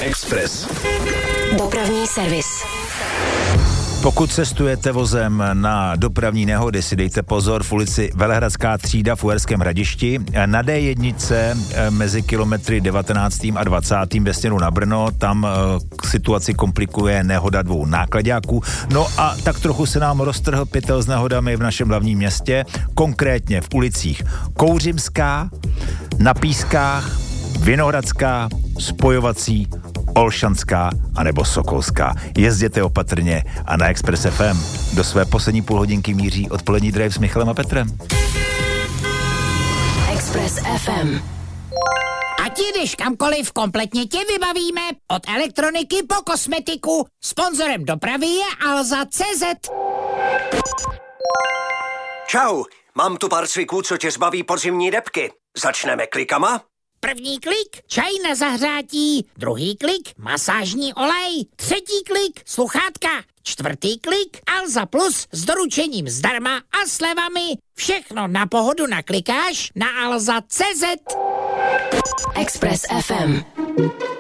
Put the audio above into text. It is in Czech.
Express. Dopravní servis. Pokud cestujete vozem na dopravní nehody, si dejte pozor v ulici Velehradská třída v Uherském Hradišti. Na D1 mezi kilometry 19. a 20. ve směru na Brno, tam situaci komplikuje nehoda dvou náklaďáků. No a tak trochu se nám roztrhl pytel s nehodami v našem hlavním městě, konkrétně v ulicích Kouřimská, Na Pískách, Vinohradská, Spojovací, Olšanská anebo Sokolská. Jezděte opatrně a na Express FM do své poslední půlhodinky míří odpolední drive s Michalem a Petrem. Express FM. Ať jdeš kamkoliv, kompletně tě vybavíme. Od elektroniky po kosmetiku. Sponzorem dopravy je Alza.cz. Čau, mám tu pár cviků, co tě zbaví podzimní debky. Začneme klikama? První klik, čaj na zahřátí. Druhý klik, masážní olej. Třetí klik, sluchátka. Čtvrtý klik, Alza Plus s doručením zdarma a slevami. Všechno na pohodu naklikáš na Alza.cz. Express FM.